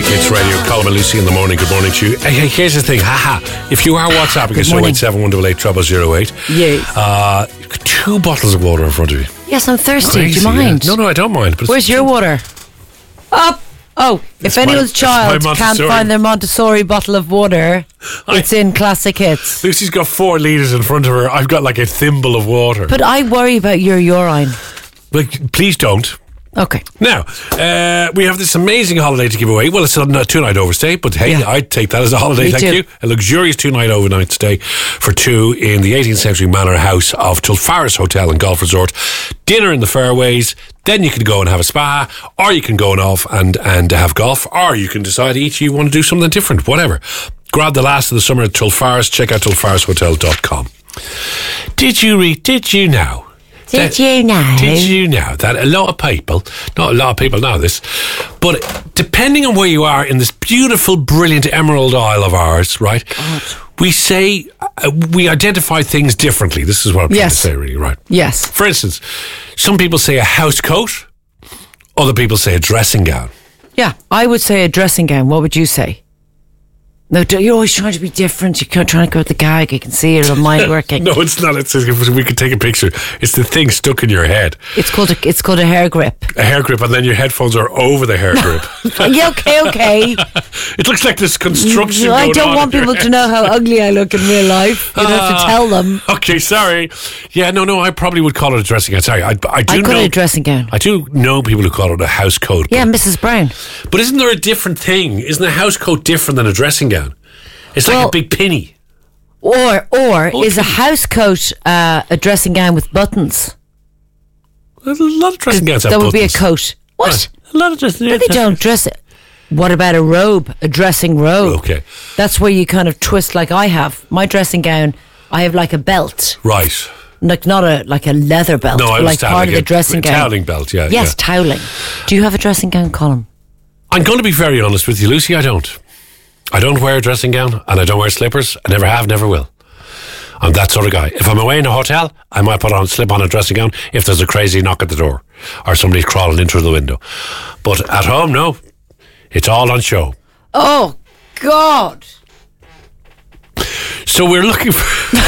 Hits Radio, Colin and Lucy in the morning. Good morning to you. Hey, here's the thing. If you are WhatsApping us, 087 188 0008. Yes. 2 bottles of water in front of you. Yes, I'm thirsty. Crazy, do you mind? Yeah. No, I don't mind. But where's your water? Up. Oh, if anyone's child can't find their Montessori bottle of water, it's in Classic Hits. Lucy's got 4 litres in front of her. I've got like a thimble of water. But I worry about your urine. Like, please don't. Okay. Now, we have this amazing holiday to give away. Well, it's a 2-night overstay, but hey, yeah. I'd take that as a holiday. Thank you. A luxurious 2-night overnight stay for 2 in the 18th century manor house of Tulfaris Hotel and Golf Resort. Dinner in the fairways. Then you can go and have a spa, or you can go off and have golf, or you can decide each you want to do something different, whatever. Grab the last of the summer at Tulfaris. Check out tulfarishotel.com. Did you know? Did you know that a lot of people, not a lot of people know this, but depending on where you are in this beautiful, brilliant Emerald Isle of ours, right, we say, we identify things differently. This is what I'm trying to say, really, right? Yes. For instance, some people say a house coat, other people say a dressing gown. Yeah, I would say a dressing gown. What would you say? No, you're always trying to be different. You're trying to go with the gag. I can see it on my working. No, it's not. We can take a picture. It's the thing stuck in your head. It's called a hair grip. A hair grip, and then your headphones are over the hair grip. Yeah, okay. It looks like this construction. I don't want people to know how ugly I look in real life. You don't have to tell them. Okay, sorry. Yeah, no. I probably would call it a dressing gown. Sorry, I call it a dressing gown. I do know people who call it a house coat. Yeah, Mrs. Brown. But isn't there a different thing? Isn't a house coat different than a dressing gown? It's like a big pinny. Or is a house coat a dressing gown with buttons? There's a lot of dressing gowns have buttons. That would be a coat. What? Right. A lot of dressing gowns. But they don't dress it. What about a robe? A dressing robe? Okay. That's where you kind of twist like I have. My dressing gown, I have like a belt. Right. Like not a leather belt. No, I like part of the dressing gown. Toweling belt, yeah. Yes, toweling. Do you have a dressing gown, Colin? I'm going to be very honest with you, Lucy, I don't. I don't wear a dressing gown, and I don't wear slippers. I never have, never will. I'm that sort of guy. If I'm away in a hotel, I might slip on a dressing gown if there's a crazy knock at the door or somebody's crawling in through the window. But at home, no. It's all on show. Oh, God. So we're looking for...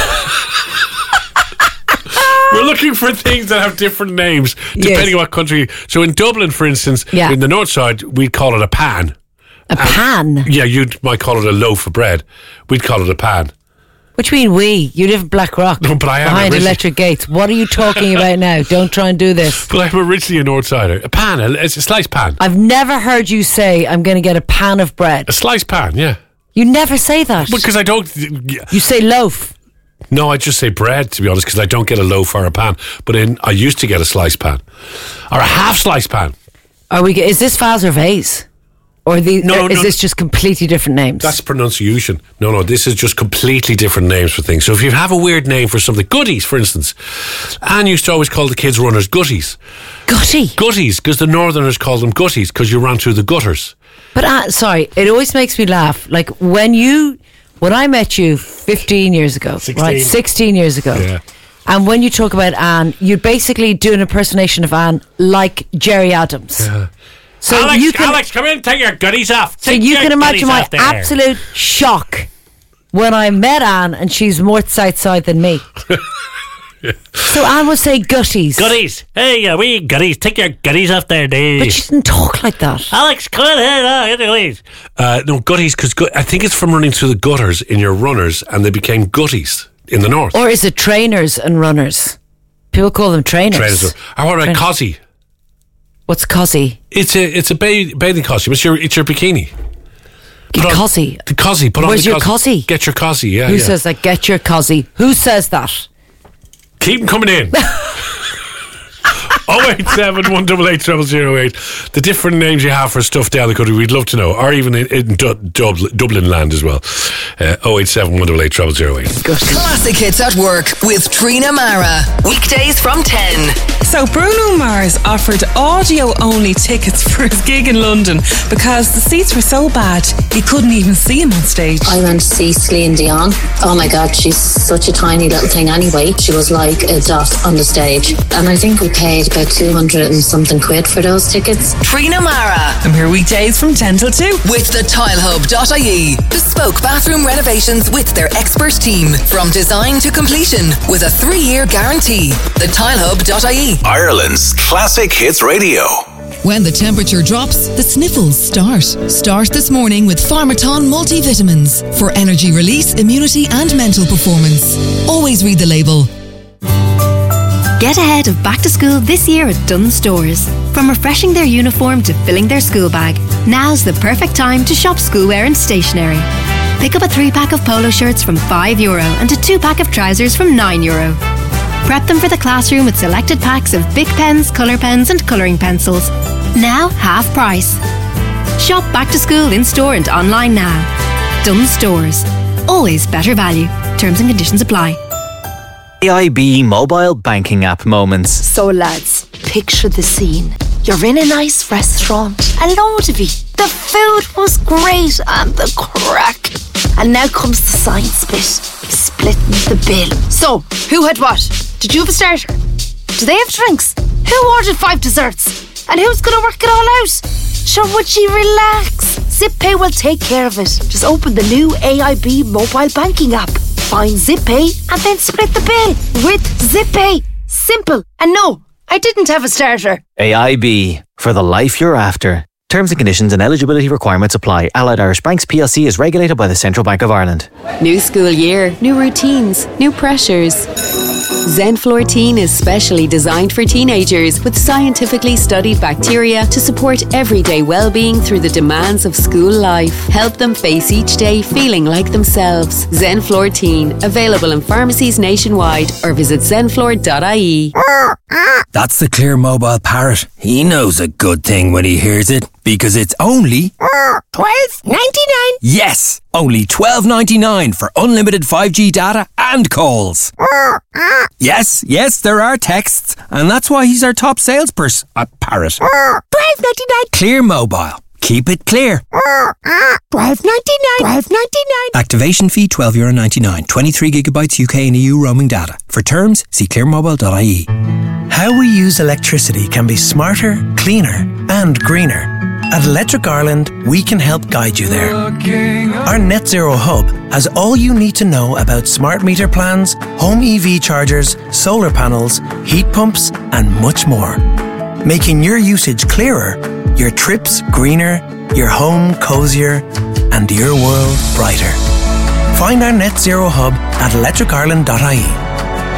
We're looking for things that have different names depending on what country. So in Dublin, for instance, in the north side, we'd call it a pan. A pan? Yeah, you might call it a loaf of bread. We'd call it a pan. What do you mean we? You live in Blackrock. No, but I am behind electric gates. What are you talking about now? Don't try and do this. But I'm originally a north sider. A pan, it's a sliced pan. I've never heard you say I'm going to get a pan of bread. A sliced pan, yeah. You never say that. Because I don't... You say loaf. No, I just say bread, to be honest, because I don't get a loaf or a pan. But I used to get a sliced pan. Or a half-sliced pan. Is this Vase or Vase? Or is this just completely different names? That's pronunciation. No, this is just completely different names for things. So if you have a weird name for something, Gutties, for instance. Anne used to always call the kids runners Gutties. Gutty? Gutties, because the northerners called them Gutties, because you ran through the gutters. But, sorry, it always makes me laugh. Like, when I met you 15 years ago, 16 years ago, yeah. And when you talk about Anne, you're basically do an impersonation of Anne like Jerry Adams. Yeah. So Alex, come in, take your goodies off. So you can imagine my absolute shock when I met Anne and she's more Southside than me. So Anne would say gutties. Gutties. Hey, we gutties. Take your gutties off there, dude. But she didn't talk like that. Alex, come in here. No, gutties, because I think it's from running through the gutters in your runners and they became gutties in the north. Or is it trainers and runners? People call them trainers. Or what about cossie? What's cossie? It's a bathing costume. It's your bikini. Cossie. The cossie. Where's your cossie? Get your cossie, yeah. Who says that? Get your cossie. Who says that? Keep them coming in. 087 188 0008. The different names you have for stuff down the country, we'd love to know. Or even in Dublin land as well. 087 188 0008. Classic Hits at Work with Trina Mara. Weekdays from 10. So Bruno Mars offered audio-only tickets for his gig in London because the seats were so bad he couldn't even see him on stage. I went to see Celine Dion. Oh my God, she's such a tiny little thing anyway. She was like a dot on the stage. And I think we paid about about 200 and something quid for those tickets. Trina Mara. I'm here weekdays from 10 till 2. With the tilehub.ie. Bespoke bathroom renovations with their expert team. From design to completion with a 3-year guarantee. The tilehub.ie. Ireland's Classic Hits Radio. When the temperature drops, the sniffles start. Start this morning with Pharmaton multivitamins for energy release, immunity and mental performance. Always read the label. Get ahead of back to school this year at Dunnes Stores. From refreshing their uniform to filling their school bag, now's the perfect time to shop schoolwear and stationery. Pick up a 3-pack of polo shirts from €5 and a 2-pack of trousers from €9. Prep them for the classroom with selected packs of Bic pens, colour pens and colouring pencils. Now half price. Shop back to school in store and online now. Dunnes Stores. Always better value. Terms and conditions apply. AIB mobile banking app moments. So lads, picture the scene. You're in a nice restaurant, a load of you. The food was great and the crack. And now comes the science bit, splitting the bill. So, who had what? Did you have a starter? Do they have drinks? Who ordered 5 desserts? And who's going to work it all out? Sure, would you relax? ZipPay will take care of it. Just open the new AIB mobile banking app. Find ZipPay and then split the bill with ZipPay. Simple. And no, I didn't have a starter. AIB, for the life you're after. Terms and conditions and eligibility requirements apply. Allied Irish Banks PLC is regulated by the Central Bank of Ireland. New school year, new routines, new pressures. Zenflortine is specially designed for teenagers with scientifically studied bacteria to support everyday well-being through the demands of school life. Help them face each day feeling like themselves. Zenflortine, available in pharmacies nationwide or visit zenflor.ie. That's the Clear Mobile Parrot. He knows a good thing when he hears it, because it's only $12.99. Yes, only $12.99 for unlimited 5G data and calls. Yes, there are texts, and that's why he's our top salesperson at Parrot. $12.99. Clear Mobile. Keep it clear. $12.99. Activation fee €12.99. 23 gigabytes UK and EU roaming data. For terms, see clearmobile.ie. How we use electricity can be smarter, cleaner and greener. At Electric Ireland, we can help guide you there. Our Net Zero Hub has all you need to know about smart meter plans, home EV chargers, solar panels, heat pumps and much more. Making your usage clearer, your trips greener, your home cosier and your world brighter. Find our Net Zero Hub at electricireland.ie.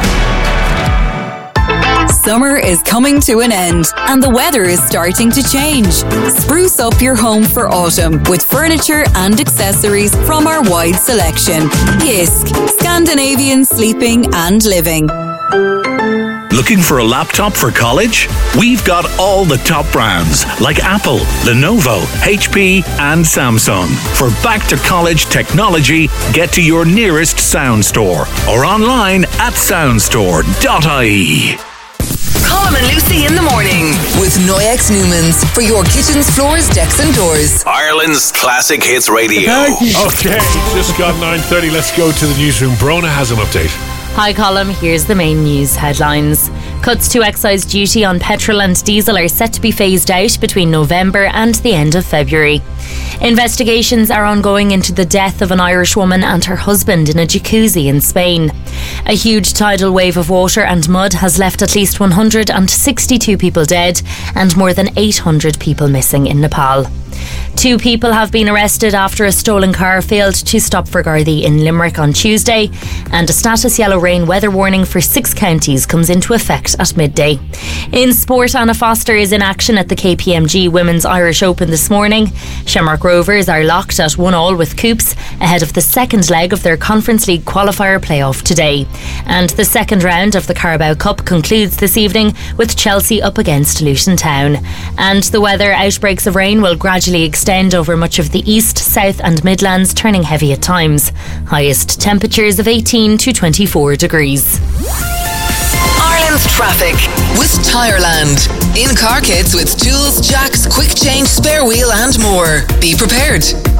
Summer is coming to an end and the weather is starting to change. Spruce up your home for autumn with furniture and accessories from our wide selection. Jysk, Scandinavian sleeping and living. Looking for a laptop for college? We've got all the top brands like Apple, Lenovo, HP and Samsung. For back to college technology, get to your nearest Sound Store or online at soundstore.ie. Colm and Lucy in the morning with Noyex Newmans for your kitchens, floors, decks and doors. Ireland's Classic Hits Radio. Okay, just got 9:30. Let's go to the newsroom. Brona has an update. Hi Colm, here's the main news headlines. Cuts to excise duty on petrol and diesel are set to be phased out between November and the end of February. Investigations are ongoing into the death of an Irish woman and her husband in a jacuzzi in Spain. A huge tidal wave of water and mud has left at least 162 people dead and more than 800 people missing in Nepal. 2 people have been arrested after a stolen car failed to stop for Gardaí in Limerick on Tuesday, and a status yellow rain weather warning for 6 counties comes into effect at midday. In sport, Anna Foster is in action at the KPMG Women's Irish Open this morning. Shamrock Rovers are locked at 1-1 with Coops ahead of the second leg of their Conference League qualifier playoff today. And the second round of the Carabao Cup concludes this evening with Chelsea up against Luton Town. And the weather, outbreaks of rain will gradually extend over much of the east, south and Midlands, turning heavy at times. Highest temperatures of 18 to 24 degrees. Ireland's traffic with Tireland. In-car kits with tools, jacks, quick change, spare wheel and more. Be prepared.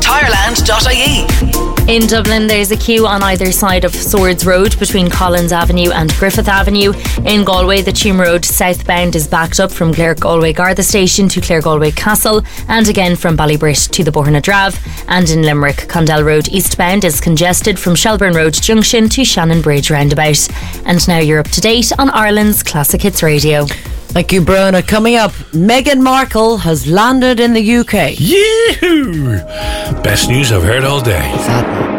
Tireland.ie. In Dublin, there's a queue on either side of Swords Road between Collins Avenue and Griffith Avenue. In Galway, the Tuam Road southbound is backed up from Clare Galway Garda Station to Clare Galway Castle, and again from Ballybrit to the Borna Drav. And in Limerick, Condell Road eastbound is congested from Shelburne Road Junction to Shannon Bridge roundabout. And now you're up to date on Ireland's Classic Hits Radio. Thank you, Brona. Coming up, Meghan Markle has landed in the UK. Yee-hoo! Best news I've heard all day. Sad.